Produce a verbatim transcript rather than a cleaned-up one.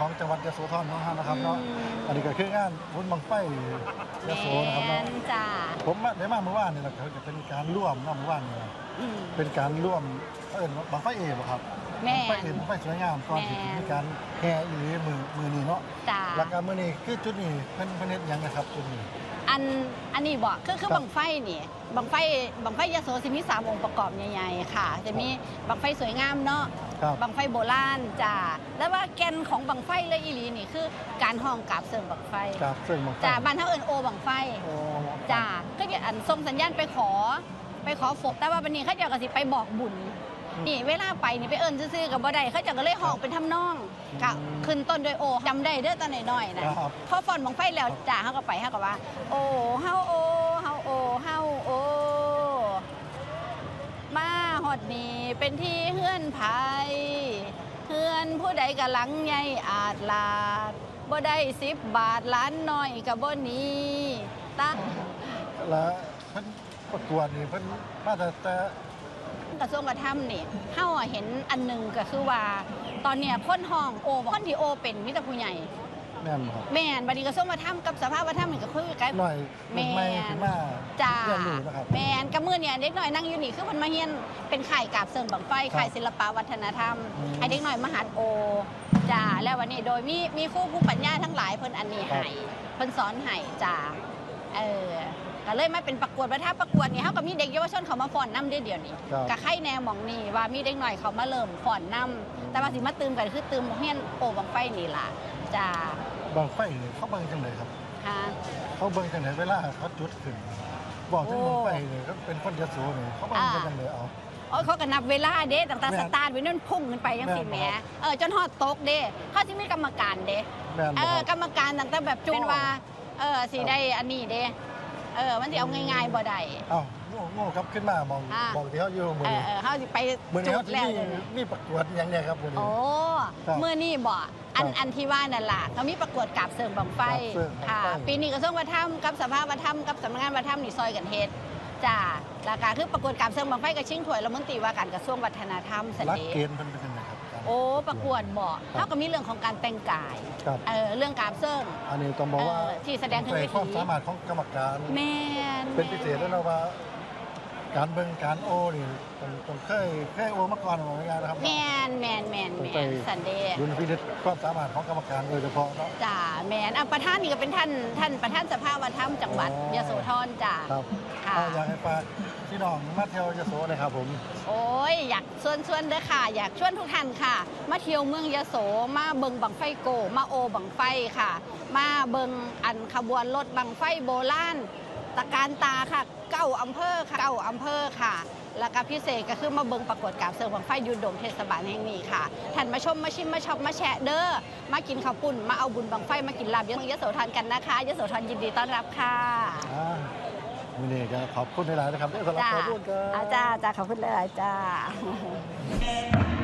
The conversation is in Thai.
ของจังหวัดยโสธรของเรานะครับเนาะอันนี้ก็คืองานบุญบังไฟยโสนะครับเนาะจ้าผมได้มาเมื่อวานนี่แหละเขาจะเป็นการร่วมนะเมื่อวานนี่เป็นการร่วมเอิญบังไฟเอ๋ครับบังไฟเอ๋บังไฟสวยงามก่อนที่มีการแห่อีหลีมือมือนี้เนาะแล้วก็มือนี้คือจุดนี้เพิ่นเพิ่นเฮ็ดหยังนะครับจุดนี้อันอันนี้บอกคือคือบังไฟนี่บังไฟบังไฟยโสสิมีสามองค์ประกอบใหญ่ๆค่ะจะมีบังไฟสวยงามเนาะบังไฟโบราณจ้าแล้วว่าแกนของบังไฟเลยอีหลีนี่คือการห้องกาบเสริมบังไฟกาบเสริมบังไฟจ้าบ้านเฮาเอิ้นโอบังไฟจ้าก็จะอันส่งสัญญาณไปขอไปขอฝกแต่ว่าวันนี้เขาเจ้าก็สิไปบอกบุญนี่เวลาไปนี่ไปเอิ้นซื่อๆกับบ่ได้เขาเจ้าก็เลยห้องเป็นทำนองก็ขึ้นต้นด้วยโอจำได้เด้อตอนน้อยๆนะพอฟ้อนบังไฟแล้วจ้าเฮาก็ไปเฮาก็ว่าโอ้เฮาโอเฮาโอเฮาโอมาฮอดนี่เป็นที่เฮือนไผเฮือนผู้ใดกะหลังใหญ่อาจลาดบ่ได้สิบบาทล้านน้อยก็บ่หนีตาแล้วเพิ่นประกวดนี่เพิ่นมาแต่แต่กระทรวงกระทำนี่เฮาเห็นอันหนึ่งก็คือว่าตอนเนี้ยคนห้องโอคนที่โอเป็นมิตรผู้ใหญ่แม่นครับแม่นบัดนี้กระทรวงกระทำกับสภาพกระทำนี่ก็คือกันหน่อยแม่นมาจ้าแม่นกับมื้อเนี่ยเด็กน้อยนั่งอยู่นี่คือเพิ่นมาเรียนเป็นข่ายกาบเสริมบังไฟข่ายศิลปวัฒนธรรมให้เด็กน้อยมาหัดโอจ้าแล้ววันนี้โดยมีมีครูผู้ปัญญาทั้งหลายเพิ่นอันนี้ให้เพิ่นสอนให้จ้าเออก็เลยมาเป็นประกวดประทับประกวดนี่เขาก็มีเด็กเยาวชนเขามาฟ้อนน้ำได้เดี๋ยวนี้ก็ไข่แนวมองนี่ว่ามีเด็กหน่อยเขามาเริ่มฟ้อนน้ำแต่ว่าสิมาตื่มกันคือตื่มเฮียนโอบังไฟนี่ล่ะจ้าบังไฟนี่เขาเบิ่งจังไดครับเขาเบิ่งจังไดเวลาเขาจุดขึ้นบอกถึงบังไฟนี่ก็เป็นคนยโสนี่เขาเบิ่งจังไดเอาโอ้เขาก็นับเวลาเด้ตั้งแต่สตาร์ทไว้นั่นพุ่งขึ้นไปยังสิแม่เออจนฮอดตกเด้เขาจะมีกรรมการเด้เออกรรมการตั้งแต่แบบจุนว่าเออสีได้อันนี้เด้เออมันจะเอาง่ายๆบ่ได้เอ้าโง่โง่ครับขึ้นมามองมองที่เขาอยู่มือเออเขาจะไปจุดแล้วมีประกวดอย่างเนี้ยครับมือนี้โอ้มือนี่บ่อันอันที่ว่านั่นแหละเขามีประกวดกาบเสริมบังไฟค่ะปีนี้กระทรวงวัฒนธรรมกับสภาวัฒนธรรมกับสำนักงานวัฒนธรรมนี่ซอยกันเฮ็ดจ้าราคาคือประกวดกาบเสริมบังไฟกับชิงถ้วยรัฐมนตรีว่าการกระทรวงวัฒนธรรมสันเดชเกณฑ์เป็นยังไงครับโอ้ประกวดบ่เขาก็มีเรื่องของการแต่งกายเออเรื่องกาบเสริมอันนี้ต้องบอกว่าที่แสดงถึงความสามารถของกรรมการแม่เป็นพิเศษแล้วนะว่าการเบิ่งการโอนี่ต้องเคยเคยโอมาก่อนเหมือนกันนะครับแมนแมนแมนแมนสันเดชดุลพินิจความสามารถของกรรมการโดยเฉพาะเนาะจ้าแมนอ่ะประธานนี่ก็เป็นท่านท่านประธานสภาวัฒนธรรมจังหวัดยโสธรจ้าครับอยากให้ฝากพี่น้องมาเที่ยวยโสเลยครับผมโอ้ยอยากชวนชวนเด้อค่ะอยากชวนทุกท่านค่ะมาเที่ยวเมืองยโสมาเบิ่งบังไฟโกมาโอบังไฟค่ะมาเบิ่งอันขบวนรถบังไฟโบราณตะการตาค่ะเก้าอำเภอค่ะเก้าอำเภอค่ะแล้วก็พิเศษก็คือมาเบิ่งปรากฏกาบเสริมบังไฟยูโดมเทศบาลแห่งนี้ค่ะท่านมาชมมาชิมมาช็อปมาแชะเด้อมากินข้าวปุ้นมาเอาบุญบังไฟมากินลาบเมืองยโสธรกันนะคะยโสธรยินดีต้อนรับค่ะวันนี้ก็ขอบคุณหลายๆนะครับที่สำหรับข้อมูลกันจ้าจ้าขอบคุณหลายๆจ้า